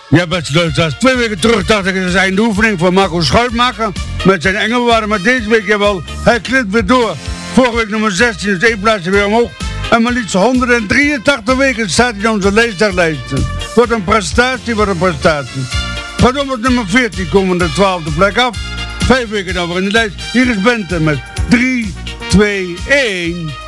Ja, beste luisteraars, 2 weken terug dacht ik, het is einde oefening van Marco Schuitmaker met zijn Engelwaarden. Maar deze week, jawel, hij klimt weer door. Vorige week nummer 16, dus 1 plaatsje weer omhoog. En maar liefst 183 weken staat hij in onze leesdaglijsten. Wat een prestatie, wat een prestatie. Gaat om met nummer 14, komen we de 12e plek af. 5 weken dan weer in de lijst. Hier is Bente met 3, 2, 1...